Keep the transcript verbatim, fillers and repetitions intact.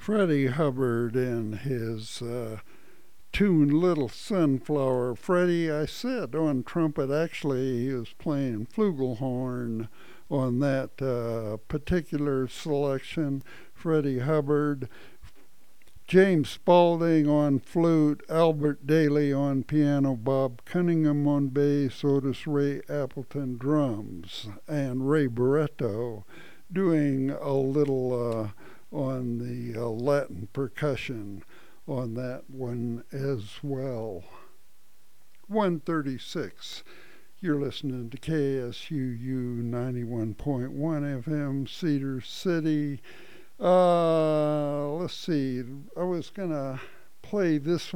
Freddie Hubbard and his uh, tune Little Sunflower. Freddie, I said, on trumpet. Actually, he was playing flugelhorn on that uh, particular selection. Freddie Hubbard. James Spaulding on flute, Albert Daly on piano, Bob Cunningham on bass, Otis Ray Appleton drums, and Ray Barretto doing a little uh, on the uh, Latin percussion on that one as well. one thirty-six. You're listening to K S U U ninety-one point one F M, Cedar City. Uh, let's see. I was going to play this